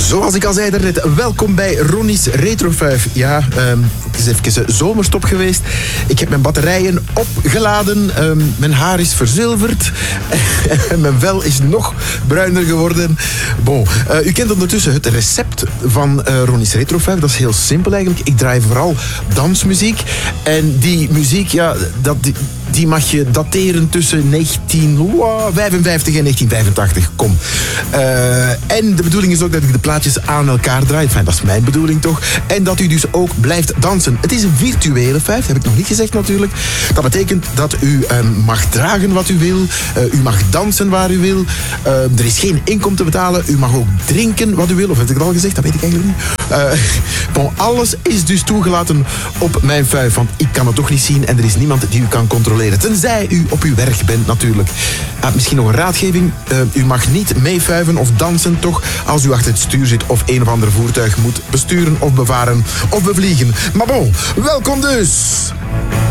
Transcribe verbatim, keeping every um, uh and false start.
Zoals ik al zei daarnet, welkom bij Ronnie's Retro vijf. Ja, um, het is even zomerstop geweest. Ik heb mijn batterijen opgeladen. Um, mijn haar is verzilverd. En mijn vel is nog bruiner geworden. Bon, uh, u kent ondertussen het recept van uh, Ronnie's Retro vijf. Dat is heel simpel eigenlijk. Ik draai vooral dansmuziek. En die muziek, ja, dat... Die, Die mag je dateren tussen negentien vijfenvijftig en negentien vijfentachtig. Kom. Uh, en de bedoeling is ook dat ik de plaatjes aan elkaar draai. Enfin, dat is mijn bedoeling toch. En dat u dus ook blijft dansen. Het is een virtuele vijf, heb ik nog niet gezegd natuurlijk. Dat betekent dat u uh, mag dragen wat u wil. Uh, u mag dansen waar u wil. Uh, er is geen inkomen te betalen. U mag ook drinken wat u wil. Of heb ik het al gezegd? Dat weet ik eigenlijk niet. Uh, bon, alles is dus toegelaten op mijn vijf. Want ik kan het toch niet zien en er is niemand die u kan controleren. Tenzij u op uw werk bent natuurlijk. Uh, misschien nog een raadgeving. Uh, u mag niet meefuiven of dansen toch als u achter het stuur zit of een of ander voertuig moet besturen of bevaren of bevliegen. Maar bon, welkom dus!